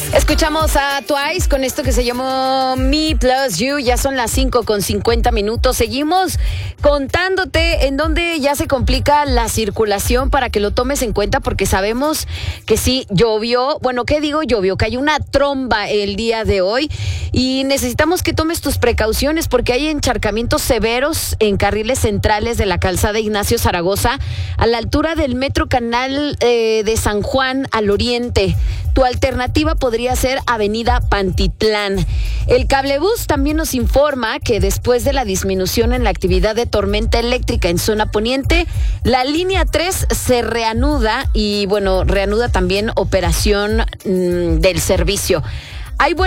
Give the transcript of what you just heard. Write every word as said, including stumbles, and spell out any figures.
Escuchamos a Twice con esto que se llamó Me Plus You. Ya son las cinco con cincuenta minutos. Seguimos contándote en dónde ya se complica la circulación para que lo tomes en cuenta, porque sabemos que sí llovió. Bueno, ¿qué digo llovió? Cayó una tromba el día de hoy y necesitamos que tomes tus precauciones porque hay encharcamientos severos en carriles centrales de la calzada Ignacio Zaragoza a la altura del Metro Canal eh, de San Juan al oriente. Tu alternativa podría ser Avenida Pantitlán. El Cablebús también nos informa que después de la disminución en la actividad de tormenta eléctrica en zona poniente, la línea tres se reanuda y, bueno, reanuda también operación mmm, del servicio. Hay